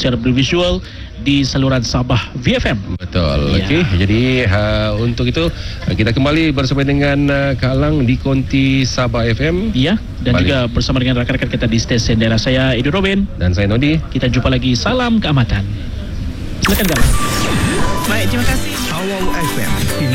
secara bervisual di saluran Sabah VFM. Betul. Okey, jadi untuk itu kita kembali bersama dengan Kak Alang di Konti Sabah FM. Ya, dan juga bersama dengan rakan-rakan kita di stesen daerah. Saya Edu Robin dan saya Nodi. Kita jumpa lagi. Salam keamatan. Silakan Kak. Baik, terima kasih. Awal FM.